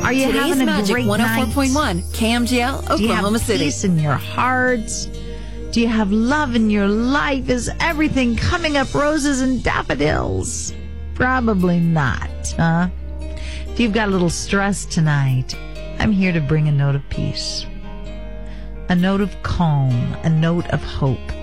Are you Today's having a Magic great night? 104.1 KMGL, Do you Oklahoma have City. peace in your heart? Do you have love in your life? Is everything coming up roses and daffodils? Probably not, huh? If you've got a little stress tonight, I'm here to bring a note of peace, a note of calm, a note of hope.